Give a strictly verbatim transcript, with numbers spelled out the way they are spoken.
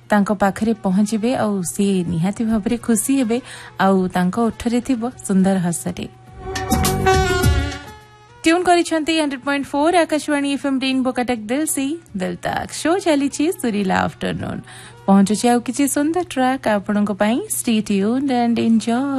तांको पाखरे पहुंचबे आउ सी निहाती भाबरे खुशी हेबे आउ तांको ओठरे थिबो सुंदर हसटे। Tune करिछंती hundred point four Akashvani FM rainbow Cuttack दिल सी दिल तक शो चली छी सुरीला आफ्टरनून पहुंचुछि आउ किछि सुंदर ट्रैक आपनको पई स्टे ट्यून्ड एंड एंजॉय।